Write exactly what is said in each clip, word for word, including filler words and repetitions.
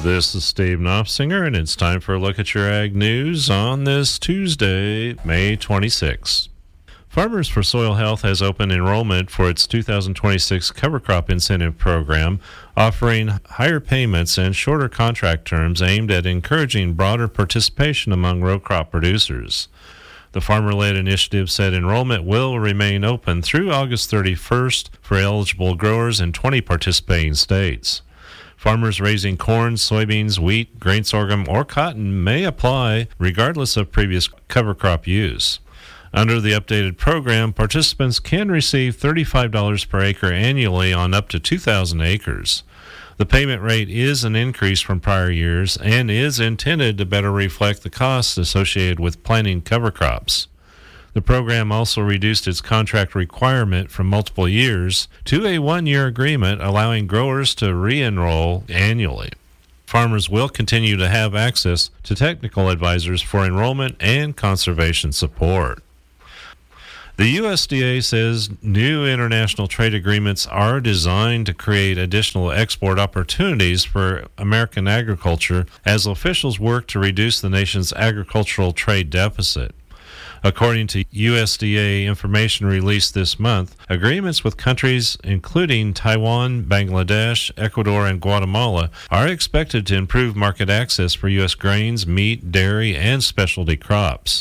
This is Steve Knopfsinger, and it's time for a look at your ag news on this Tuesday, May twenty-sixth. Farmers for Soil Health has opened enrollment for its two thousand twenty-six cover crop incentive program, offering higher payments and shorter contract terms aimed at encouraging broader participation among row crop producers. The farmer-led initiative said enrollment will remain open through August thirty-first for eligible growers in twenty participating states. Farmers raising corn, soybeans, wheat, grain sorghum, or cotton may apply regardless of previous cover crop use. Under the updated program, participants can receive thirty-five dollars per acre annually on up to two thousand acres. The payment rate is an increase from prior years and is intended to better reflect the costs associated with planting cover crops. The program also reduced its contract requirement from multiple years to a one-year agreement, allowing growers to re-enroll annually. Farmers will continue to have access to technical advisors for enrollment and conservation support. The U S D A says new international trade agreements are designed to create additional export opportunities for American agriculture as officials work to reduce the nation's agricultural trade deficit. According to U S D A information released this month, agreements with countries including Taiwan, Bangladesh, Ecuador, and Guatemala are expected to improve market access for U S grains, meat, dairy, and specialty crops.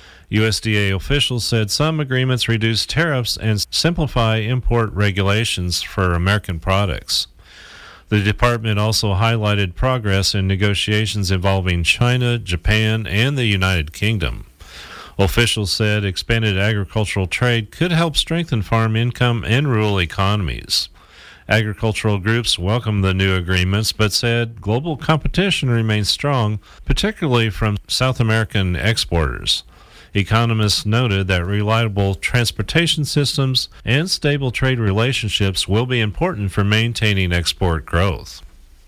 U S D A officials said some agreements reduce tariffs and simplify import regulations for American products. The department also highlighted progress in negotiations involving China, Japan, and the United Kingdom. Officials said expanded agricultural trade could help strengthen farm income and rural economies. Agricultural groups welcomed the new agreements, but said global competition remains strong, particularly from South American exporters. Economists noted that reliable transportation systems and stable trade relationships will be important for maintaining export growth.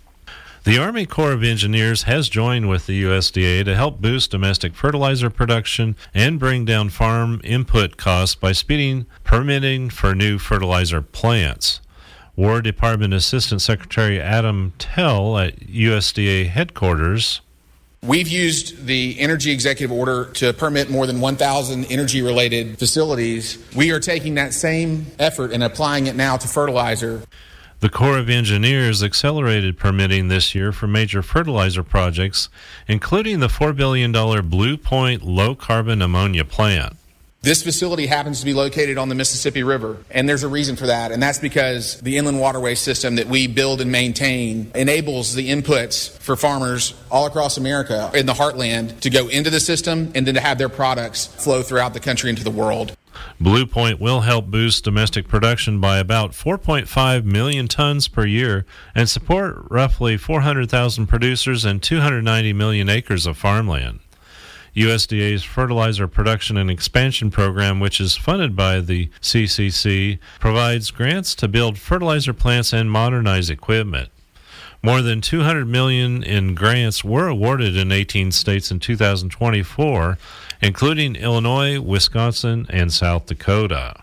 The Army Corps of Engineers has joined with the U S D A to help boost domestic fertilizer production and bring down farm input costs by speeding permitting for new fertilizer plants. War Department Assistant Secretary Adam Tell at U S D A headquarters. We've used the Energy Executive Order to permit more than one thousand energy-related facilities. We are taking that same effort and applying it now to fertilizer. The Corps of Engineers accelerated permitting this year for major fertilizer projects, including the four billion dollars Blue Point low-carbon ammonia plant. This facility happens to be located on the Mississippi River, and there's a reason for that, and that's because the inland waterway system that we build and maintain enables the inputs for farmers all across America in the heartland to go into the system and then to have their products flow throughout the country into the world. Blue Point will help boost domestic production by about four point five million tons per year and support roughly four hundred thousand producers and two hundred ninety million acres of farmland. U S D A's Fertilizer Production and Expansion Program, which is funded by the C C C, provides grants to build fertilizer plants and modernize equipment. More than two hundred million dollars in grants were awarded in eighteen states in two thousand twenty-four, including Illinois, Wisconsin, and South Dakota.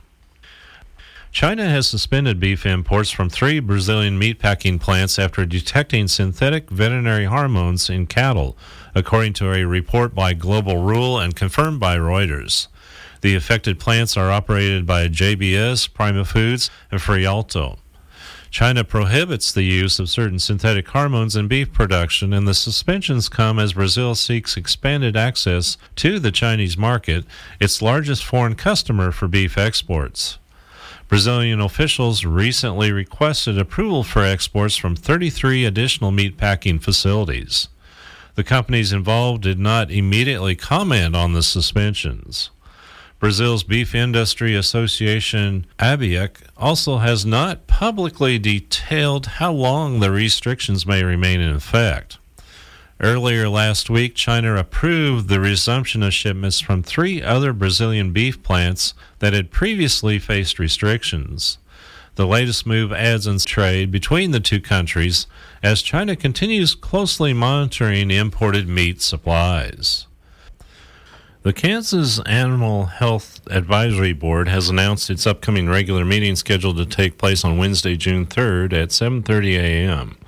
China has suspended beef imports from three Brazilian meatpacking plants after detecting synthetic veterinary hormones in cattle, according to a report by Global Rule and confirmed by Reuters. The affected plants are operated by J B S, Prima Foods, and Frialto. China prohibits the use of certain synthetic hormones in beef production, and the suspensions come as Brazil seeks expanded access to the Chinese market, its largest foreign customer for beef exports. Brazilian officials recently requested approval for exports from thirty-three additional meatpacking facilities. The companies involved did not immediately comment on the suspensions. Brazil's Beef Industry Association, ABIEC, also has not publicly detailed how long the restrictions may remain in effect. Earlier last week, China approved the resumption of shipments from three other Brazilian beef plants that had previously faced restrictions. The latest move adds in trade between the two countries as China continues closely monitoring imported meat supplies. The Kansas Animal Health Advisory Board has announced its upcoming regular meeting scheduled to take place on Wednesday, June third at seven thirty a.m.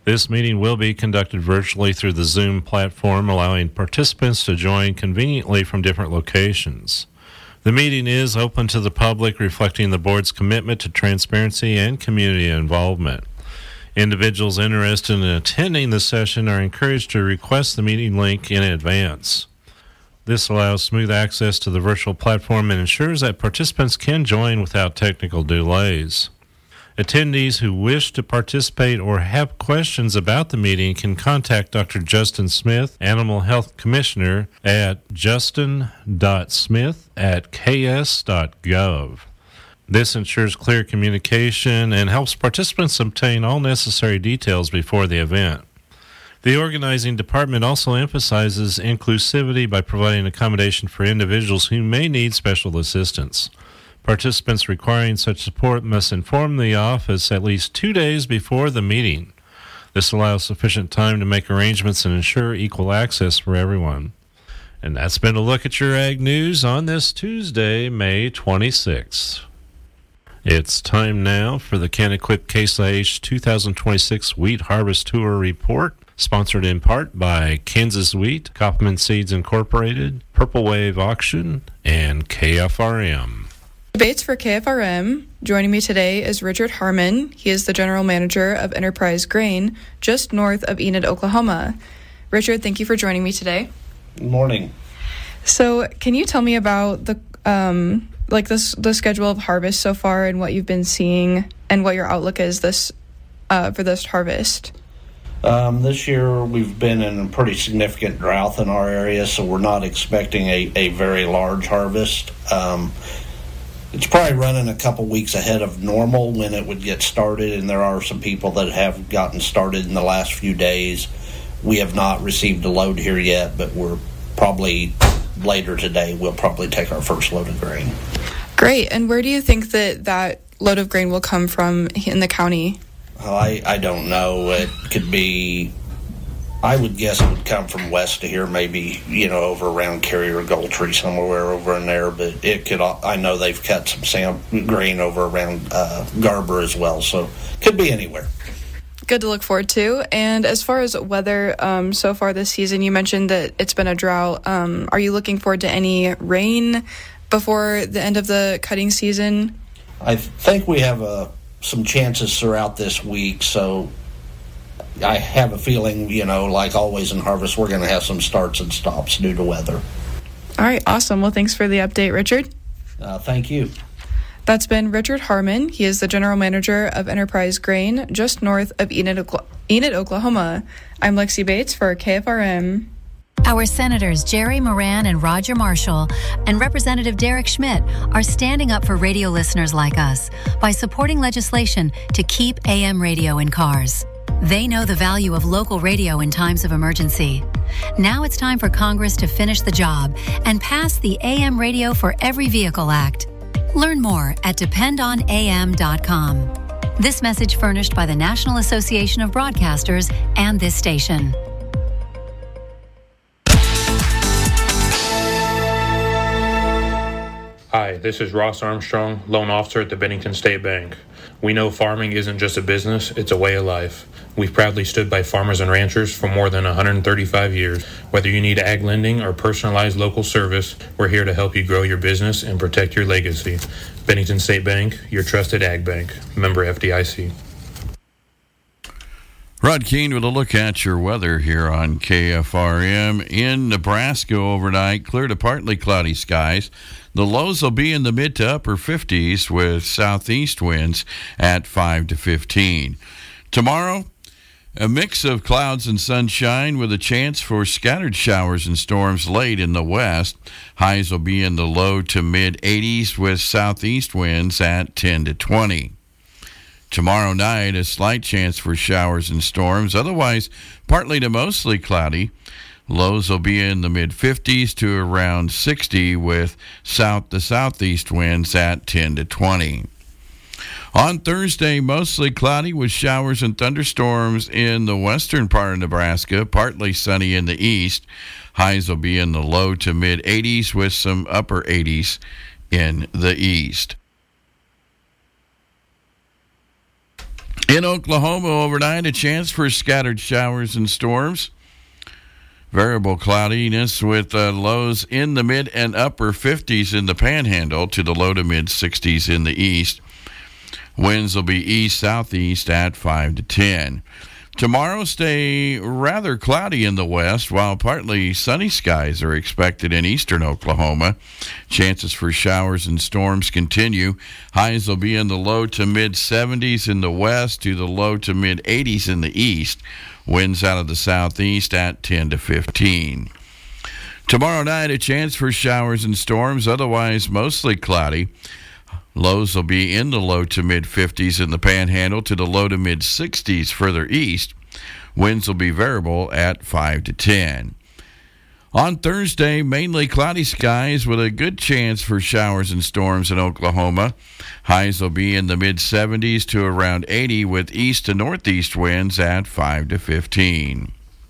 This meeting will be conducted virtually through the Zoom platform, allowing participants to join conveniently from different locations. The meeting is open to the public, reflecting the board's commitment to transparency and community involvement. Individuals interested in attending the session are encouraged to request the meeting link in advance. This allows smooth access to the virtual platform and ensures that participants can join without technical delays. Attendees who wish to participate or have questions about the meeting can contact Doctor Justin Smith, Animal Health Commissioner, at justin dot smith at k s dot gov. This ensures clear communication and helps participants obtain all necessary details before the event. The organizing department also emphasizes inclusivity by providing accommodation for individuals who may need special assistance. Participants requiring such support must inform the office at least two days before the meeting. This allows sufficient time to make arrangements and ensure equal access for everyone. And that's been a look at your ag news on this Tuesday, May twenty-sixth. It's time now for the Can-Equip Case I H two thousand twenty-six Wheat Harvest Tour Report, sponsored in part by Kansas Wheat, Kaufman Seeds Incorporated, Purple Wave Auction, and K F R M. Bates for K F R M. Joining me today is Richard Harmon. He is the General Manager of Enterprise Grain, just north of Enid, Oklahoma. Richard, thank you for joining me today. Good morning. So, can you tell me about the um, like this the schedule of harvest so far and what you've been seeing and what your outlook is this uh, for this harvest? Um, this year we've been in a pretty significant drought in our area, so we're not expecting a, a very large harvest. Um, it's probably running a couple weeks ahead of normal when it would get started, and there are some people that have gotten started in the last few days. We have not received a load here yet, but we're probably later today we'll probably take our first load of grain. Great. And where do you think that that load of grain will come from in the county? Oh, I, I don't know. It could be, I would guess it would come from west of here, maybe, you know, over around Carrier Gultry, somewhere over in there. But it could, I know they've cut some sam, grain over around uh, Garber as well, so could be anywhere. Good to look forward to. And as far as weather um, so far this season, you mentioned that it's been a drought. Um, are you looking forward to any rain before the end of the cutting season? I think we have a some chances throughout this week, so I have a feeling, you know, like always in harvest, we're going to have some starts and stops due to weather. All right, awesome. Well, thanks for the update, Richard. Uh, thank you. That's been Richard Harmon. He is the General Manager of Enterprise Grain, just north of Enid, Enid, Oklahoma. I'm Lexi Bates for K F R M. Our Senators Jerry Moran and Roger Marshall and Representative Derek Schmidt are standing up for radio listeners like us by supporting legislation to keep A M radio in cars. They know the value of local radio in times of emergency. Now it's time for Congress to finish the job and pass the A M Radio for Every Vehicle Act. Learn more at depend on a m dot com. This message furnished by the National Association of Broadcasters and this station. Hi, this is Ross Armstrong, loan officer at the Bennington State Bank. We know farming isn't just a business, it's a way of life. We've proudly stood by farmers and ranchers for more than one hundred thirty-five years. Whether you need ag lending or personalized local service, we're here to help you grow your business and protect your legacy. Bennington State Bank, your trusted ag bank. Member F D I C. Rod Keene with a look at your weather here on K F R M. In Nebraska overnight, clear to partly cloudy skies. The lows will be in the mid to upper fifties with southeast winds at five to fifteen. Tomorrow, a mix of clouds and sunshine with a chance for scattered showers and storms late in the west. Highs will be in the low to mid eighties with southeast winds at ten to twenty. Tomorrow night, a slight chance for showers and storms, otherwise partly to mostly cloudy. Lows will be in the mid-fifties to around sixty with south to southeast winds at ten to twenty. On Thursday, mostly cloudy with showers and thunderstorms in the western part of Nebraska, partly sunny in the east. Highs will be in the low to mid-eighties with some upper eighties in the east. In Oklahoma overnight, a chance for scattered showers and storms. Variable cloudiness with uh, lows in the mid and upper fifties in the Panhandle to the low to mid sixties in the east. Winds will be east-southeast at five to ten. Tomorrow, stay rather cloudy in the west, while partly sunny skies are expected in eastern Oklahoma. Chances for showers and storms continue. Highs will be in the low to mid seventies in the west to the low to mid eighties in the east. Winds out of the southeast at ten to fifteen. Tomorrow night, a chance for showers and storms, otherwise mostly cloudy. Lows will be in the low to mid fifties in the Panhandle to the low to mid sixties further east. Winds will be variable at five to ten. On Thursday, mainly cloudy skies with a good chance for showers and storms in Oklahoma. Highs will be in the mid seventies to around eighty with east to northeast winds at five to fifteen.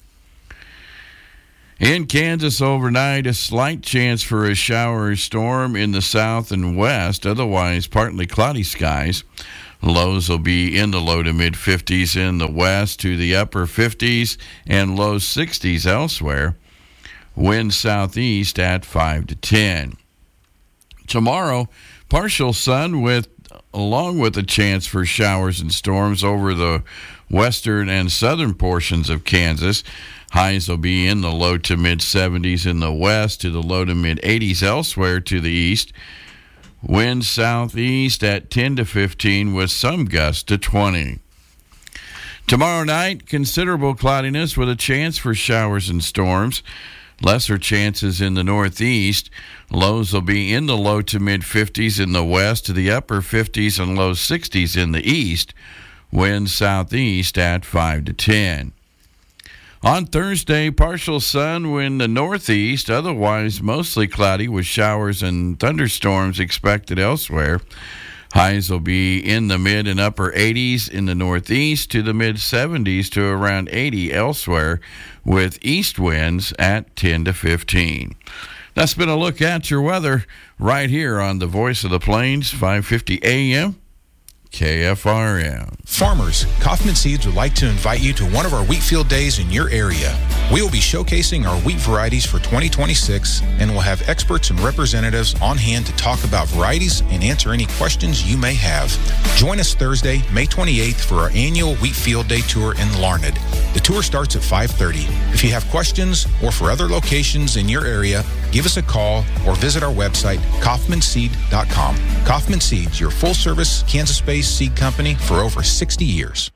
In Kansas overnight, a slight chance for a shower or storm in the south and west, otherwise partly cloudy skies. Lows will be in the low to mid fifties in the west to the upper fifties and low sixties elsewhere. Wind southeast at five to ten. Tomorrow, partial sun with along with a chance for showers and storms over the western and southern portions of Kansas. Highs will be in the low to mid seventies in the west to the low to mid eighties elsewhere to the east. Wind southeast at ten to fifteen with some gusts to twenty. Tomorrow night, considerable cloudiness with a chance for showers and storms. Lesser chances in the northeast. Lows will be in the low to mid fifties in the west to the upper fifties and low sixties in the east. Wind southeast at five to ten. On Thursday, partial sun in the northeast, otherwise mostly cloudy with showers and thunderstorms expected elsewhere. Highs will be in the mid and upper eighties in the northeast to the mid seventies to around eighty elsewhere with east winds at ten to fifteen. That's been a look at your weather right here on the Voice of the Plains, five fifty A M. K F R M. Farmers, Kaufman Seeds would like to invite you to one of our wheat field days in your area. We will be showcasing our wheat varieties for twenty twenty-six and will have experts and representatives on hand to talk about varieties and answer any questions you may have. Join us Thursday, May twenty-eighth for our annual wheat field day tour in Larned. The tour starts at five thirty. If you have questions or for other locations in your area, give us a call or visit our website, kaufman seed dot com. Kaufman Seeds, your full-service Kansas-based seed company for over sixty years.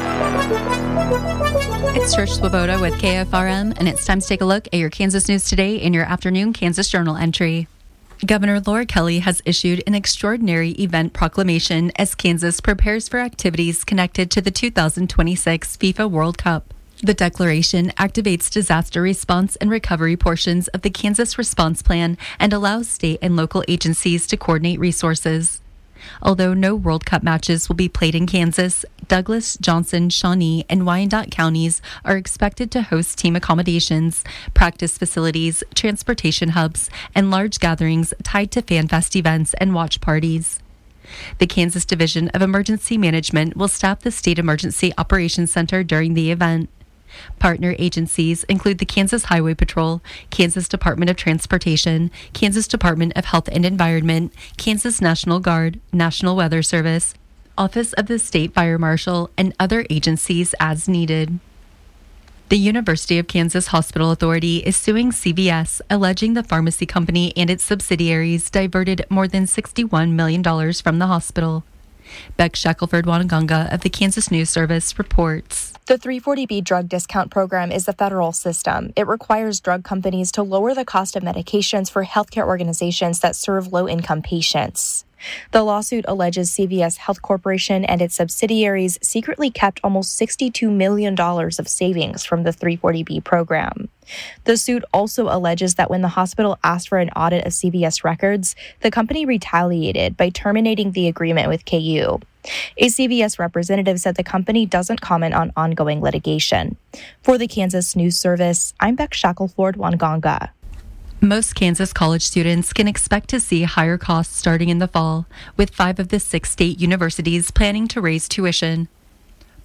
It's Trish Swoboda with K F R M, and it's time to take a look at your Kansas news today in your afternoon Kansas Journal entry. Governor Laura Kelly has issued an extraordinary event proclamation as Kansas prepares for activities connected to the two thousand twenty-six FIFA World Cup. The declaration activates disaster response and recovery portions of the Kansas Response Plan and allows state and local agencies to coordinate resources. Although no World Cup matches will be played in Kansas, Douglas, Johnson, Shawnee, and Wyandotte counties are expected to host team accommodations, practice facilities, transportation hubs, and large gatherings tied to FanFest events and watch parties. The Kansas Division of Emergency Management will staff the State Emergency Operations Center during the event. Partner agencies include the Kansas Highway Patrol, Kansas Department of Transportation, Kansas Department of Health and Environment, Kansas National Guard, National Weather Service, Office of the State Fire Marshal, and other agencies as needed. The University of Kansas Hospital Authority is suing C V S, alleging the pharmacy company and its subsidiaries diverted more than sixty-one million dollars from the hospital. Beck Shackelford-Wanaganga of the Kansas News Service reports. The three forty B drug discount program is a federal system. It requires drug companies to lower the cost of medications for healthcare organizations that serve low-income patients. The lawsuit alleges C V S Health Corporation and its subsidiaries secretly kept almost sixty-two million dollars of savings from the three forty B program. The suit also alleges that when the hospital asked for an audit of C V S records, the company retaliated by terminating the agreement with K U. A C V S representative said the company doesn't comment on ongoing litigation. For the Kansas News Service, I'm Beck Shackelford-Wanaganga. Most Kansas college students can expect to see higher costs starting in the fall, with five of the six state universities planning to raise tuition.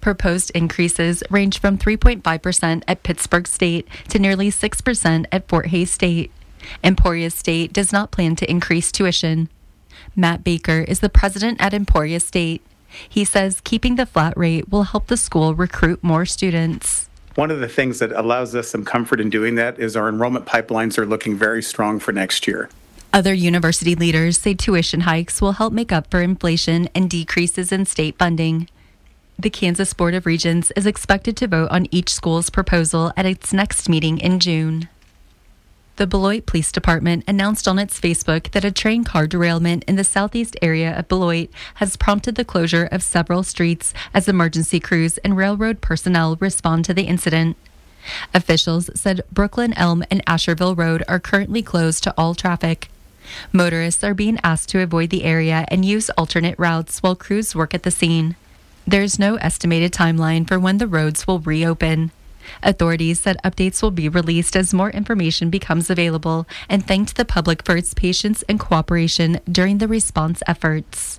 Proposed increases range from three point five percent at Pittsburgh State to nearly six percent at Fort Hays State. Emporia State does not plan to increase tuition. Matt Baker is the president at Emporia State. He says keeping the flat rate will help the school recruit more students. One of the things that allows us some comfort in doing that is our enrollment pipelines are looking very strong for next year. Other university leaders say tuition hikes will help make up for inflation and decreases in state funding. The Kansas Board of Regents is expected to vote on each school's proposal at its next meeting in June. The Beloit Police Department announced on its Facebook that a train car derailment in the southeast area of Beloit has prompted the closure of several streets as emergency crews and railroad personnel respond to the incident. Officials said Brooklyn Elm and Asherville Road are currently closed to all traffic. Motorists are being asked to avoid the area and use alternate routes while crews work at the scene. There's no estimated timeline for when the roads will reopen. Authorities said updates will be released as more information becomes available and thanked the public for its patience and cooperation during the response efforts.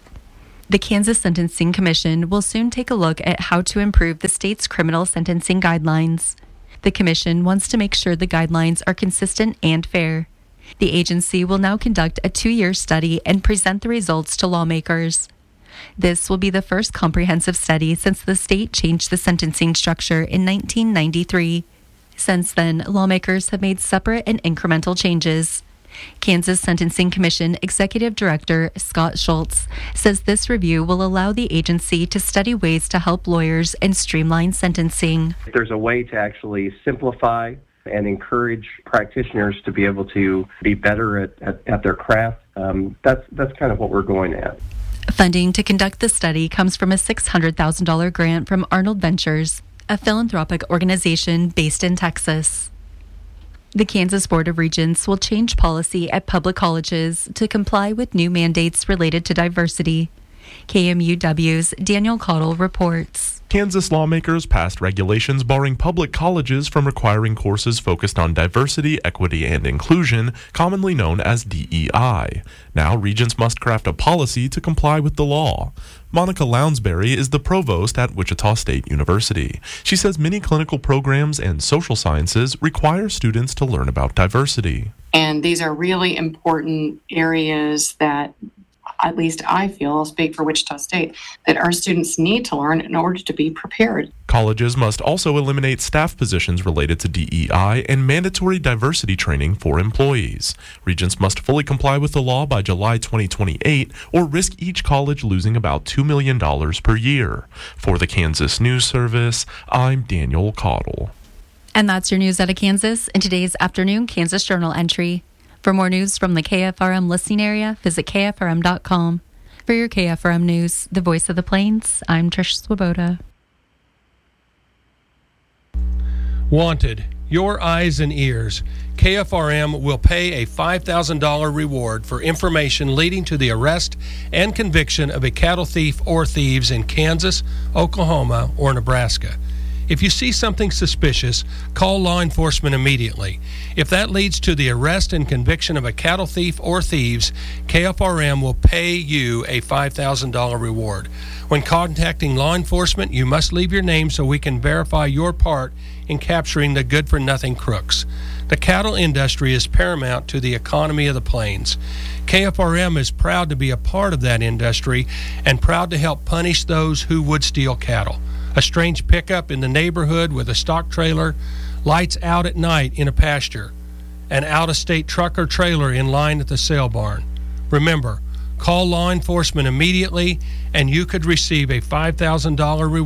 The Kansas Sentencing Commission will soon take a look at how to improve the state's criminal sentencing guidelines. The commission wants to make sure the guidelines are consistent and fair. The agency will now conduct a two-year study and present the results to lawmakers. This will be the first comprehensive study since the state changed the sentencing structure in nineteen ninety-three. Since then, lawmakers have made separate and incremental changes. Kansas Sentencing Commission Executive Director Scott Schultz says this review will allow the agency to study ways to help lawyers and streamline sentencing. If there's a way to actually simplify and encourage practitioners to be able to be better at, at, at their craft, um, that's, that's kind of what we're going at. Funding to conduct the study comes from a six hundred thousand dollars grant from Arnold Ventures, a philanthropic organization based in Texas. The Kansas Board of Regents will change policy at public colleges to comply with new mandates related to diversity. K M U W's Daniel Cottle reports. Kansas lawmakers passed regulations barring public colleges from requiring courses focused on diversity, equity, and inclusion, commonly known as D E I. Now, regents must craft a policy to comply with the law. Monica Lounsbury is the provost at Wichita State University. She says many clinical programs and social sciences require students to learn about diversity. And these are really important areas that, at least I feel, I'll speak for Wichita State, that our students need to learn in order to be prepared. Colleges must also eliminate staff positions related to D E I and mandatory diversity training for employees. Regents must fully comply with the law by July twenty twenty-eight or risk each college losing about two million dollars per year. For the Kansas News Service, I'm Daniel Cottle. And that's your news out of Kansas in today's afternoon Kansas Journal entry. For more news from the K F R M listening area, visit K F R M dot com. For your K F R M News, the voice of the Plains, I'm Trish Swoboda. Wanted, your eyes and ears. K F R M will pay a five thousand dollars reward for information leading to the arrest and conviction of a cattle thief or thieves in Kansas, Oklahoma, or Nebraska. If you see something suspicious, call law enforcement immediately. If that leads to the arrest and conviction of a cattle thief or thieves, K F R M will pay you a five thousand dollars reward. When contacting law enforcement, you must leave your name so we can verify your part in capturing the good-for-nothing crooks. The cattle industry is paramount to the economy of the Plains. K F R M is proud to be a part of that industry and proud to help punish those who would steal cattle. A strange pickup in the neighborhood with a stock trailer, lights out at night in a pasture, an out-of-state truck or trailer in line at the sale barn. Remember, call law enforcement immediately and you could receive a five thousand dollars